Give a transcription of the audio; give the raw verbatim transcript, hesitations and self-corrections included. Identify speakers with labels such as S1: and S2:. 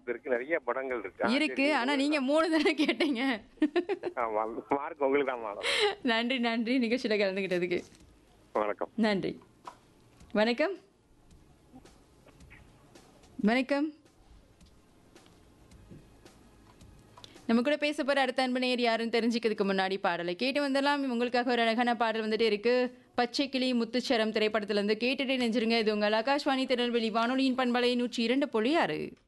S1: எதிர்பார்ப்பு இருக்கு. நிறைய படங்கள் இருக்கு. ஆ,
S2: இருக்கு.
S1: சரி,
S2: ஆனா
S1: உங்களுக்கு
S2: நீங்க
S1: தான்.
S2: மூணு தானே கேட்டீங்க.
S1: ஆமா, மார்க் உங்களுக்கு தான் மேடம்.
S2: நன்றி, நன்றி நிகழ்ச்சியில கலந்துக்கிட்டதுக்கு.
S1: வணக்கம்.
S2: நன்றி. வணக்கம். வணக்கம். நம்ம கூட பேச போற அடுத்த அன்பு நேயர் யாருன்னு தெரிஞ்சுக்கிறதுக்கு முன்னாடி பாடலை கேட்டு வந்துடலாம். உங்களுக்காக ஒரு அழகான பாடல் வந்துட்டே இருக்கு. பச்சை கிளி முத்துச்சரம் திரைப்படத்துல இருந்து கேட்டுட்டே நெஞ்சிருங்க. இது உங்கள் ஆகாஷ்வாணி திருநெல்வேலி வானொலியின் பண்பலை நூற்றி இரண்டு புள்ளி ஆறு.